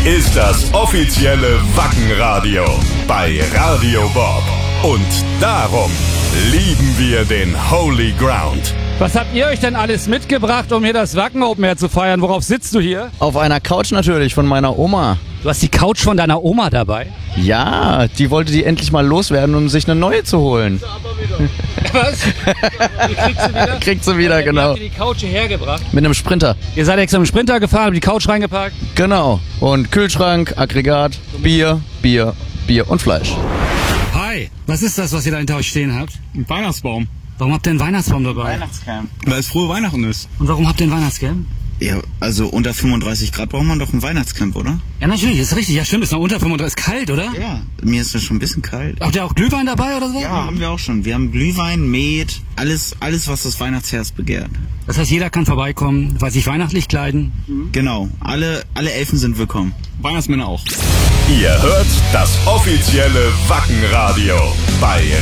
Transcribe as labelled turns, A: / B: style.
A: ist das offizielle Wackenradio bei Radio Bob. Und darum lieben wir den Holy Ground.
B: Was habt ihr euch denn alles mitgebracht, um hier das Wacken Open Air zu feiern? Worauf sitzt du hier?
C: Auf einer Couch natürlich von meiner Oma.
B: Du hast die Couch von deiner Oma dabei?
C: Ja, die wollte die endlich mal loswerden, um sich eine neue zu holen.
B: Was? Die kriegst du wieder?
C: Kriegt sie wieder, genau.
B: Habt ihr die Couch hierher gebracht?
C: Mit einem Sprinter.
B: Ihr seid extra mit dem Sprinter gefahren, habt die Couch reingepackt?
C: Genau. Und Kühlschrank, Aggregat, Bier und Fleisch.
B: Hi, was ist das, was ihr da hinter euch stehen habt?
D: Ein Weihnachtsbaum.
B: Warum habt ihr einen Weihnachtsbaum dabei?
C: Weihnachtscamp.
D: Weil es frohe Weihnachten ist.
B: Und warum habt ihr einen Weihnachtscamp?
E: Ja, also unter 35 Grad braucht man doch ein Weihnachtscamp, oder?
B: Ja, natürlich, ist richtig. Ja, stimmt, ist noch unter 35. Ist kalt, oder?
E: Ja, mir ist das schon ein bisschen kalt.
B: Habt ihr auch Glühwein dabei oder so?
E: Ja, haben wir auch schon. Wir haben Glühwein, Met, alles, was das Weihnachtsherz begehrt.
B: Das heißt, jeder kann vorbeikommen, weil sich weihnachtlich kleiden.
E: Genau, alle Elfen sind willkommen.
D: Weihnachtsmänner auch.
A: Ihr hört das offizielle Wackenradio bei